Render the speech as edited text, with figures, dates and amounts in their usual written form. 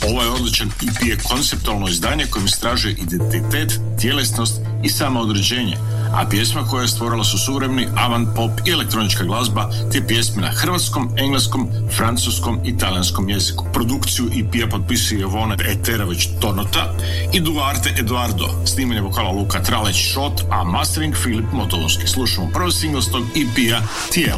Ovaj odličan EP je konceptualno izdanje kojim istražuje identitet, tjelesnost i samoodređenje, a pjesma koje je stvorila su suvremeni avant pop i elektronička glazba, te pjesme na hrvatskom, engleskom, francuskom i talijanskom jeziku. Produkciju EP-a potpisuje Jovone Eterović Tonota i Duarte Eduardo, snimanje vokala Luka Traleć Šot, a mastering Filip Motovunski. Slušamo prvi singl s tog EP-a Tijelo.